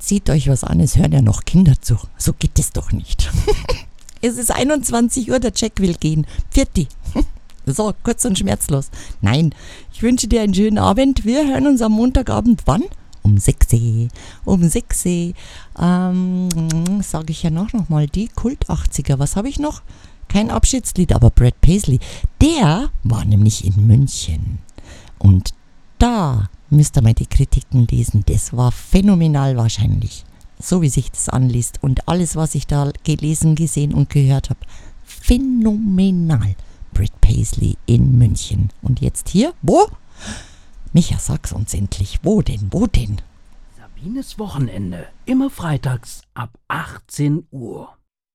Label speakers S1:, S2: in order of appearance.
S1: zieht euch was an, es hören ja noch Kinder zu. So geht es doch nicht. Es ist 21 Uhr, der Jack will gehen. Pfiatti. So, kurz und schmerzlos. Nein, ich wünsche dir einen schönen Abend. Wir hören uns am Montagabend wann? Um 6 Uhr. Um 6 Uhr. Sage ich ja nochmal, die Kult 80er. Was habe ich noch? Kein Abschiedslied, aber Brad Paisley. Der war nämlich in München. Und da müsst ihr mal die Kritiken lesen. Das war phänomenal wahrscheinlich. So wie sich das anliest. Und alles, was ich da gelesen, gesehen und gehört habe. Phänomenal. Brad Paisley in München. Und jetzt hier? Wo? Micha, sag's uns endlich. Wo denn? Wo denn?
S2: Sabines Wochenende. Immer freitags ab 18 Uhr.